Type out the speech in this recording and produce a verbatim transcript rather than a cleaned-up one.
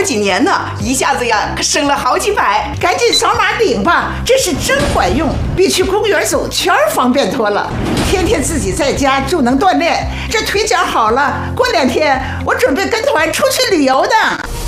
几年呢，一下子呀可升了好几百。 赶紧扫码领吧，这是真管用，比去公园走圈方便多了。天天自己在家就能锻炼，这腿脚好了，过两天我准备跟团出去旅游的。